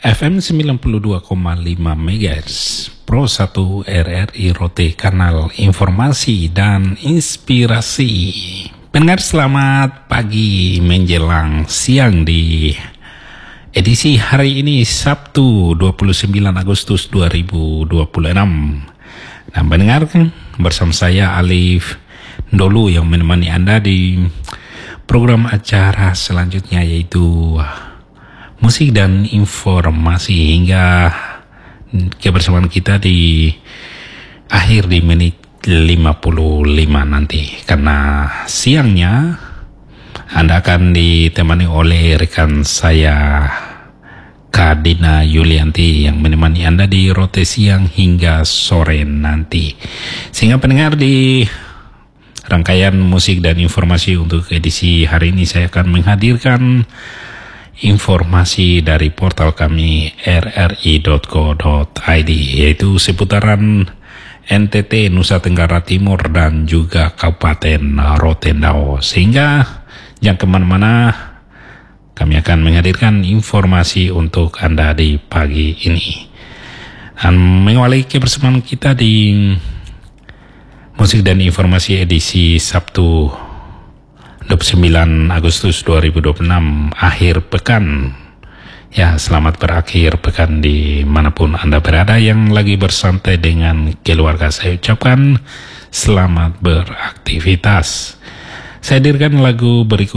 FM 92,5 MHz Pro 1 RRI Rote, kanal informasi dan inspirasi. Pendengar, selamat pagi menjelang siang di edisi hari ini Sabtu 29 Agustus 2026. Nah, pendengar, bersama saya Alif Dolu yang menemani Anda di program acara selanjutnya, yaitu musik dan informasi, hingga kebersamaan kita di akhir di menit 55 nanti. Karena siangnya Anda akan ditemani oleh rekan saya Kadina Yulianti yang menemani Anda di rote siang hingga sore nanti. Sehingga pendengar, di rangkaian musik dan informasi untuk edisi hari ini saya akan menghadirkan informasi dari portal kami rri.co.id, yaitu seputaran NTT, Nusa Tenggara Timur, dan juga Kabupaten Rotendao. Sehingga jangan kemana-mana, kami akan menghadirkan informasi untuk Anda di pagi ini. Dan mengawali kebersamaan kita di musik dan informasi edisi Sabtu 29 Agustus 2026, akhir pekan. Ya, selamat berakhir pekan dimanapun Anda berada. Yang lagi bersantai dengan keluarga, saya ucapkan selamat beraktivitas. Saya hadirkan lagu berikut